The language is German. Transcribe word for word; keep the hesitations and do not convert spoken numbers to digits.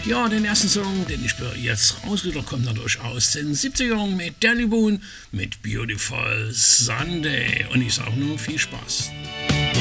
Ja, den ersten Song, den ich jetzt rausgesucht kommt natürlich aus den siebzigern mit Danny Boone mit Beautiful Sunday. Und ich sage nur viel Spaß.